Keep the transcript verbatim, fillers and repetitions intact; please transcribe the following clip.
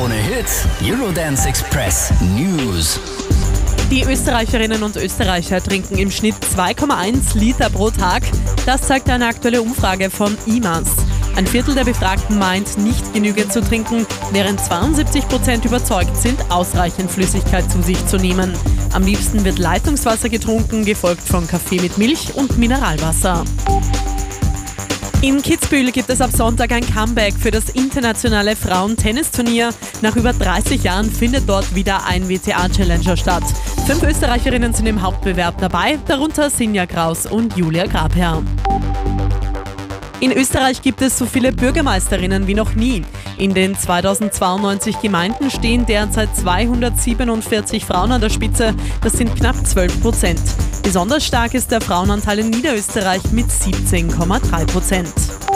Krone Hit, Eurodance Express News. Die Österreicherinnen und Österreicher trinken im Schnitt zwei Komma eins Liter pro Tag. Das zeigt eine aktuelle Umfrage von I M A S. Ein Viertel der Befragten meint, nicht genügend zu trinken, während zweiundsiebzig Prozent überzeugt sind, ausreichend Flüssigkeit zu sich zu nehmen. Am liebsten wird Leitungswasser getrunken, gefolgt von Kaffee mit Milch und Mineralwasser. In Kitzbühel gibt es ab Sonntag ein Comeback für das internationale Frauen-Tennisturnier. Nach über dreißig Jahren findet dort wieder ein W T A-Challenger statt. Fünf Österreicherinnen sind im Hauptbewerb dabei, darunter Sinja Kraus und Julia Grabherr. In Österreich gibt es so viele Bürgermeisterinnen wie noch nie. In den zweitausendzweiundneunzig Gemeinden stehen derzeit zweihundertsiebenundvierzig Frauen an der Spitze. Das sind knapp zwölf Prozent. Besonders stark ist der Frauenanteil in Niederösterreich mit siebzehn Komma drei Prozent.